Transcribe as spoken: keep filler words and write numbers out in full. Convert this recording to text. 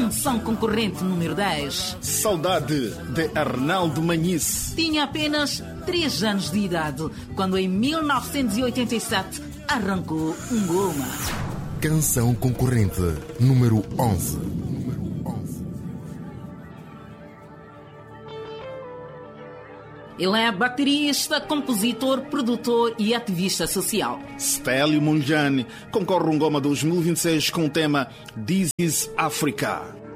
Canção concorrente número dez. Saudade, de Arnaldo Manhice. Tinha apenas três anos de idade quando, em mil novecentos e oitenta e sete, arrancou um goma. Canção concorrente número onze. Ele é baterista, compositor, produtor e ativista social. Stélio Munjani concorre um Goma dois mil e vinte e seis com o tema This is Africa.